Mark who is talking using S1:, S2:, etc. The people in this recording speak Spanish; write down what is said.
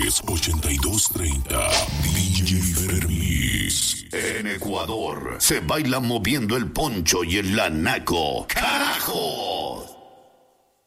S1: 108230. DJ Fermis.
S2: En Ecuador se baila moviendo el poncho y el anaco. ¡Carajo!